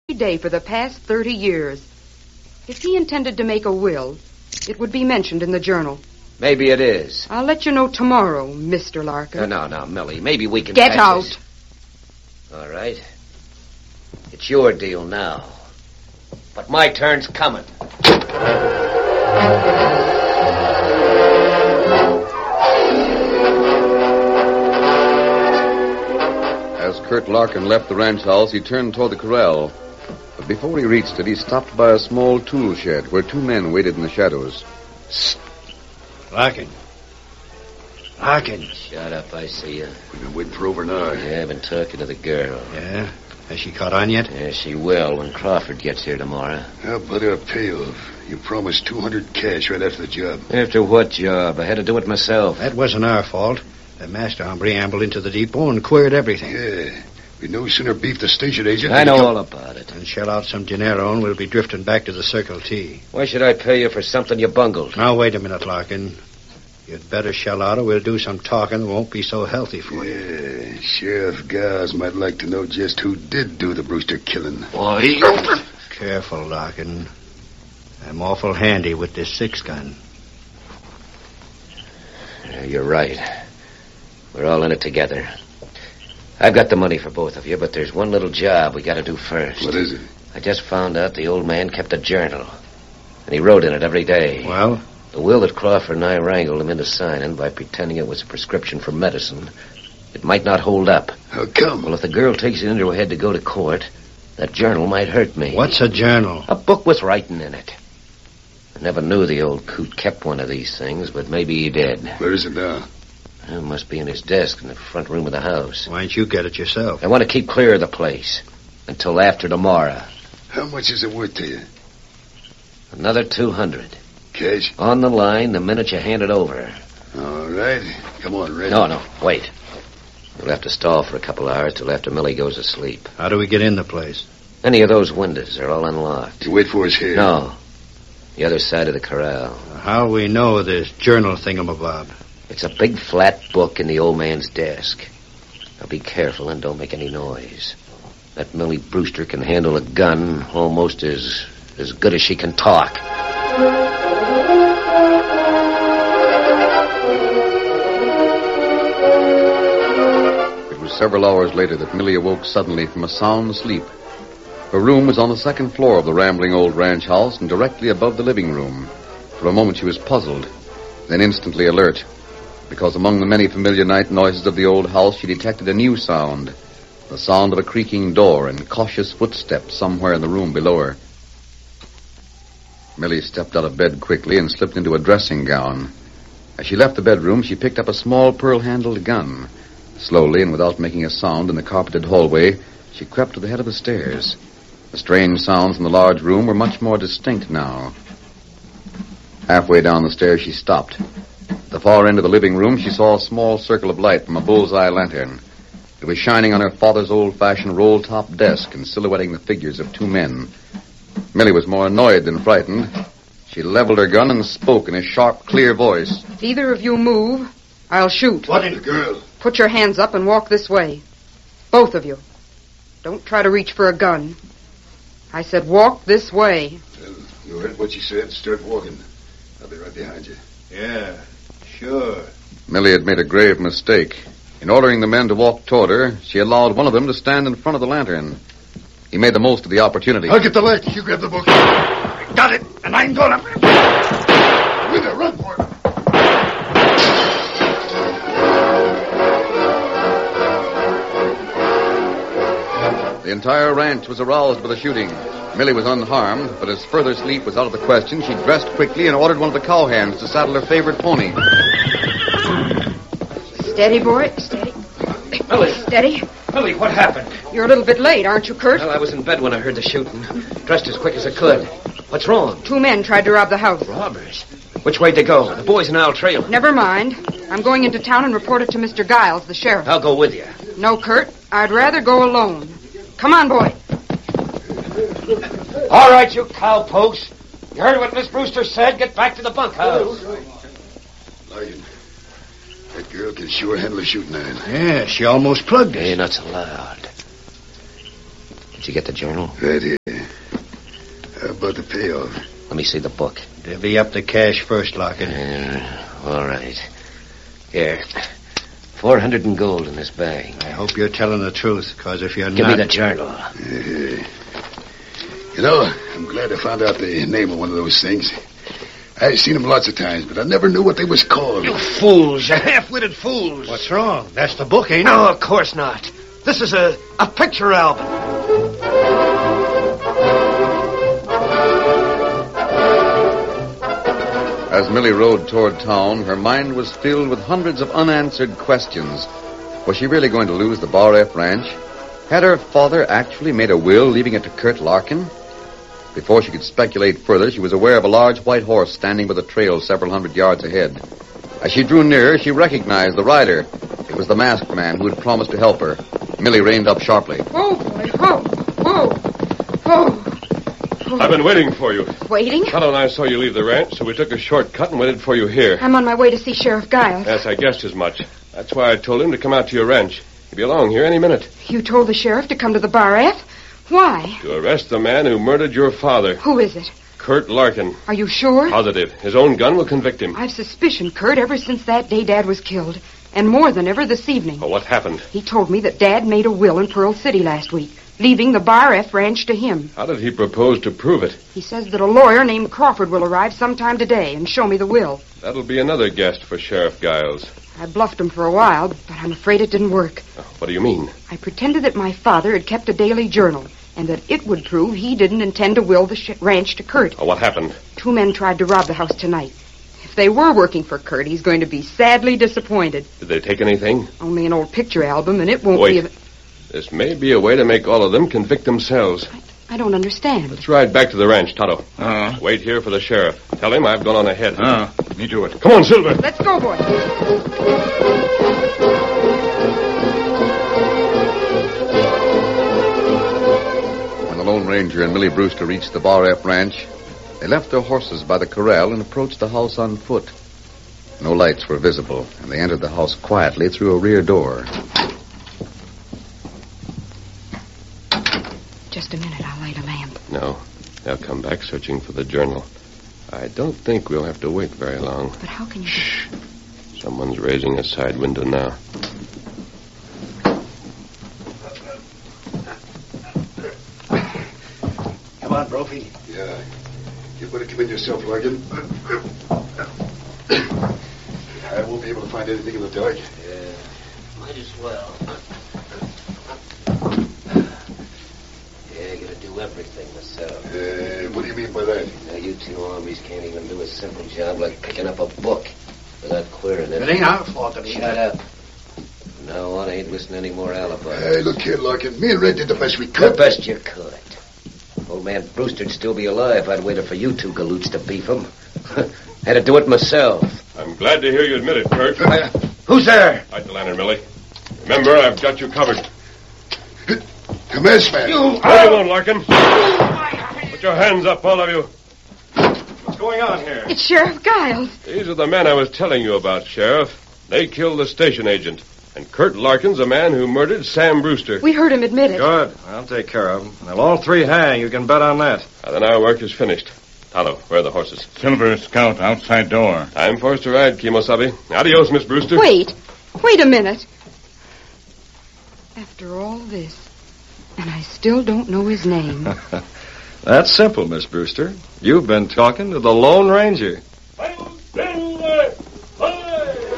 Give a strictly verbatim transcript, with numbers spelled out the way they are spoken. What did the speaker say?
day for the past thirty years. If he intended to make a will, it would be mentioned in the journal. Maybe it is. I'll let you know tomorrow, Mister Larkin. No, no, no, Millie. Maybe we can... Get out. This. All right. It's your deal now. But my turn's coming. As Kurt Larkin left the ranch house, he turned toward the corral. But before he reached it, he stopped by a small tool shed where two men waited in the shadows. Shh. Larkin. Larkin. Shut up, I see you. We've been waiting for over an hour. Yeah, I've been talking to the girl. Yeah? Has she caught on yet? Yeah, she will when Crawford gets here tomorrow. How about our payoff? You promised two hundred cash right after the job. After what job? I had to do it myself. That wasn't our fault. The master hombre ambled into the depot and queered everything. Yeah. We'd no sooner beefed the station agent... I know all about it. And shell out some dinero and we'll be drifting back to the Circle T. Why should I pay you for something you bungled? Now, wait a minute, Larkin. You'd better shell out or we'll do some talking. It won't be so healthy for you. Yeah, Sheriff Gaz might like to know just who did do the Brewster killing. Why? Careful, Larkin. I'm awful handy with this six-gun. Yeah, you're right. We're all in it together. I've got the money for both of you, but there's one little job we got to do first. What is it? I just found out the old man kept a journal, and he wrote in it every day. Well? The will that Crawford and I wrangled him into signing by pretending it was a prescription for medicine, it might not hold up. How come? Well, if the girl takes it into her head to go to court, that journal might hurt me. What's a journal? A book with writing in it. I never knew the old coot kept one of these things, but maybe he did. Where is it now? It must be in his desk in the front room of the house. Why don't you get it yourself? I want to keep clear of the place until after tomorrow. How much is it worth to you? Another two hundred. Cash? On the line the minute you hand it over. All right. Come on, Red. No, no, wait. You'll have to stall for a couple of hours till after Millie goes to sleep. How do we get in the place? Any of those windows are all unlocked. You wait for us here? No. The other side of the corral. How'll we know this journal thingamabob? It's a big flat book in the old man's desk. Now be careful and don't make any noise. That Millie Brewster can handle a gun almost as as good as she can talk. It was several hours later that Millie awoke suddenly from a sound sleep. Her room was on the second floor of the rambling old ranch house and directly above the living room. For a moment she was puzzled, then instantly alert, because among the many familiar night noises of the old house she detected a new sound, the sound of a creaking door and cautious footsteps somewhere in the room below her. Millie stepped out of bed quickly and slipped into a dressing gown. As she left the bedroom, she picked up a small pearl-handled gun. Slowly and without making a sound in the carpeted hallway, she crept to the head of the stairs. The strange sounds in the large room were much more distinct now. Halfway down the stairs, she stopped. At the far end of the living room, she saw a small circle of light from a bullseye lantern. It was shining on her father's old-fashioned roll-top desk and silhouetting the figures of two men. Millie was more annoyed than frightened. She leveled her gun and spoke in a sharp, clear voice. If either of you move, I'll shoot. What in the girl? Put your hands up and walk this way. Both of you. Don't try to reach for a gun. I said walk this way. Well, you heard what she said. Start walking. I'll be right behind you. Yeah, sure. Millie had made a grave mistake. In ordering the men to walk toward her, she allowed one of them to stand in front of the lantern. He made the most of the opportunity. I'll get the light. You grab the book. I got it, and I'm gonna... With her, run for it. The entire ranch was aroused by the shooting. Millie was unharmed, but as further sleep was out of the question, she dressed quickly and ordered one of the cowhands to saddle her favorite pony. Steady, boy. Steady. Millie. Steady. Millie, what happened? You're a little bit late, aren't you, Kurt? Well, I was in bed when I heard the shooting. Dressed as quick as I could. What's wrong? Two men tried to rob the house. Robbers? Which way'd they go? The boys and I'll trail them. Never mind. I'm going into town and report it to Mister Giles, the sheriff. I'll go with you. No, Kurt. I'd rather go alone. Come on, boy. All right, you cowpokes. You heard what Miss Brewster said. Get back to the bunkhouse. Larkin, that girl can sure handle a shooting iron. Yeah, she almost plugged us. Hey, not so loud. Did you get the journal? Right here. How about the payoff? Let me see the book. Divvy up the cash first, Larkin. Uh, all right. Here. Four hundred in gold in this bag. I hope you're telling the truth, because if you're Give not... me the journal. Uh, you know, I'm glad I found out the name of one of those things. I've seen them lots of times, but I never knew what they was called. You fools, you half-witted fools. What's wrong? That's the book, ain't it? No, of course not. This is a, a picture album. As Millie rode toward town, her mind was filled with hundreds of unanswered questions. Was she really going to lose the Bar F ranch? Had her father actually made a will leaving it to Kurt Larkin? Before she could speculate further, she was aware of a large white horse standing by the trail several hundred yards ahead. As she drew nearer, she recognized the rider. It was the masked man who had promised to help her. Millie reined up sharply. Whoa, boy, whoa, whoa, whoa. I've been waiting for you. Waiting? Tonto and I saw you leave the ranch, so we took a shortcut and waited for you here. I'm on my way to see Sheriff Giles. Yes, I guessed as much. That's why I told him to come out to your ranch. He'll be along here any minute. You told the sheriff to come to the Bar F? Why? To arrest the man who murdered your father. Who is it? Kurt Larkin. Are you sure? Positive. His own gun will convict him. I've suspicioned Kurt ever since that day Dad was killed. And more than ever this evening. Oh, what happened? He told me that Dad made a will in Pearl City last week, leaving the Bar F ranch to him. How did he propose to prove it? He says that a lawyer named Crawford will arrive sometime today and show me the will. That'll be another guest for Sheriff Giles. I bluffed him for a while, but I'm afraid it didn't work. Oh, what do you mean? I pretended that my father had kept a daily journal, and that it would prove he didn't intend to will the sh- ranch to Kurt. Oh, what happened? Two men tried to rob the house tonight. If they were working for Kurt, he's going to be sadly disappointed. Did they take anything? Only an old picture album, and it won't Wait. be... A... This may be a way to make all of them convict themselves. I, I don't understand. Let's ride back to the ranch, Tonto. Uh, Wait here for the sheriff. Tell him I've gone on ahead. uh, me do it. Come on, Silver. Let's go, boys. When the Lone Ranger and Millie Brewster reached the Bar F ranch, they left their horses by the corral and approached the house on foot. No lights were visible, and they entered the house quietly through a rear door. Just a minute, I'll light a lamp. No, they'll come back searching for the journal. I don't think we'll have to wait very long. But how can you... Shh. Someone's raising a side window now. Come on, Brophy. Yeah. You better come in yourself, Larkin. I won't be able to find anything in the dark. Yeah, might as well. Yeah, I gotta do everything myself. Uh, what do you mean by that? Now, you two armies can't even do a simple job like picking up a book without querying it. It ain't our fault that he... Shut up. From now on, I ain't listening to any more alibis. Hey, look here, Larkin. Me and Red did the best we The could. best you could. Old man Brewster'd still be alive if I'd waited for you two galoots to beef him. Had to do it myself. I'm glad to hear you admit it, Kurt. Uh, who's there? Light the lantern, Millie. Remember, I've got you covered. Come here, man. You... Hold you alone, Larkin. Put your hands up, all of you. What's going on here? It's Sheriff Giles. These are the men I was telling you about, Sheriff. They killed the station agent. And Kurt Larkin's a man who murdered Sam Brewster. We heard him admit it. Good. I'll take care of them. They'll all three hang. You can bet on that. Now, then our work is finished. Tonto, where are the horses? Silver Scout outside door. Time for us to ride, Kimosabe. Adios, Miss Brewster. Wait. Wait a minute. After all this, and I still don't know his name. That's simple, Miss Brewster. You've been talking to the Lone Ranger.